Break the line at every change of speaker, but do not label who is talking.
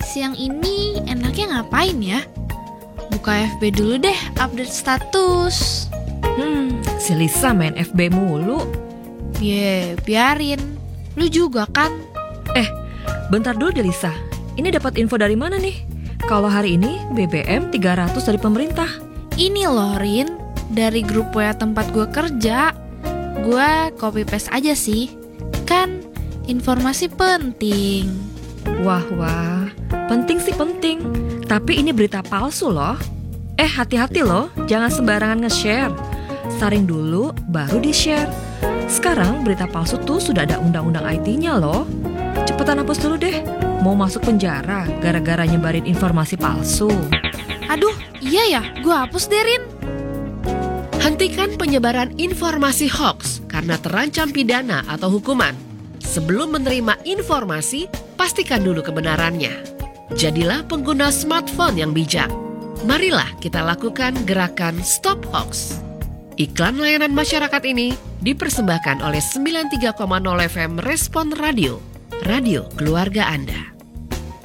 Siang ini enaknya ngapain ya? Buka FB dulu deh, update status.
Si Lisa main FB mulu.
Biarin. Lu juga kan?
Bentar dulu deh Lisa. Ini dapat info dari mana nih? Kalau hari ini BBM 300 dari pemerintah.
Ini loh Rin, dari grup WA tempat gue kerja. Gue copy paste aja sih. Kan informasi penting.
Wah, penting sih penting. Tapi ini berita palsu loh. Hati-hati loh, jangan sembarangan nge-share. Saring dulu, baru di-share. Sekarang berita palsu tuh sudah ada undang-undang IT-nya loh. Cepetan hapus dulu deh. Mau masuk penjara gara-gara nyebarin informasi palsu.
Aduh, iya ya, gue hapus deh Rin.
Hentikan penyebaran informasi hoax karena terancam pidana atau hukuman. Sebelum menerima informasi, pastikan dulu kebenarannya. Jadilah pengguna smartphone yang bijak. Marilah kita lakukan gerakan Stop Hoax. Iklan layanan masyarakat ini dipersembahkan oleh 93,0 FM Respon Radio, radio keluarga Anda.